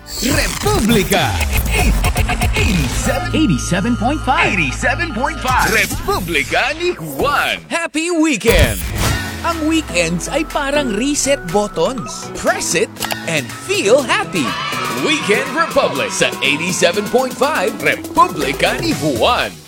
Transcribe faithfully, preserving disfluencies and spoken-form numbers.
Republika eighty-seven point five. eighty-seven point five Republika ni Juan. Happy weekend! Ang weekends ay parang reset buttons. Press it and feel happy. Weekend Republic sa eighty-seven point five Republika ni Juan.